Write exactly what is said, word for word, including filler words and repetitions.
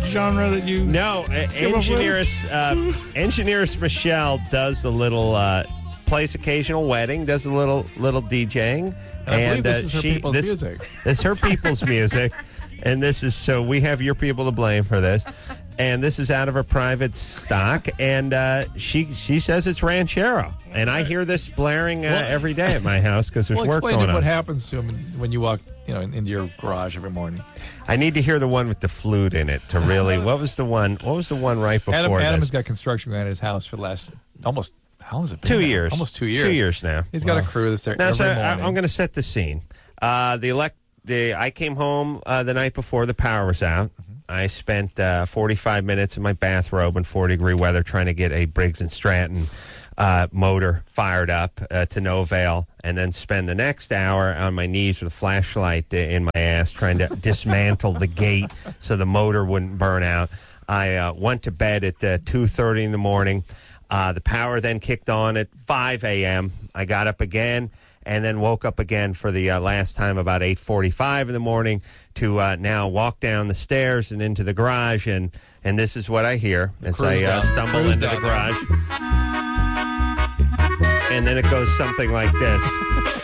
genre that you? No, uh, engineeress, uh, engineeress Michelle does a little, uh, plays occasional wedding, does a little little DJing. And I believe uh, this is her she, people's this, music. This is her people's music. And this is, so we have your people to blame for this. And this is out of her private stock. And uh, she she says it's ranchero. And I hear this blaring uh, Well, every day at my house because there's Well, work explain going to on. what happens to him when you walk, you know, into your garage every morning. I need to hear the one with the flute in it to really. What was the one? What was the one right before Adam, Adam this? has got construction going at his house for the last almost how long has it been? Two now? years. Almost two years. Two years now. He's got a crew that's there Now, every so I, morning. I'm going to set the scene. Uh, the elect. The I came home uh, the night before the power was out. Mm-hmm. I spent uh, forty-five minutes in my bathrobe in forty degree weather trying to get a Briggs and Stratton uh, motor fired up uh, to no avail, and then spend the next hour on my knees with a flashlight uh, in my ass trying to dismantle the gate so the motor wouldn't burn out. I uh, went to bed at uh, two thirty in the morning. Uh, the power then kicked on at five a.m. I got up again and then woke up again for the uh, last time about eight forty-five in the morning to uh, now walk down the stairs and into the garage, and, and this is what I hear as Cruise I uh, down. stumble Cruise into the down there. garage. And then it goes something like this.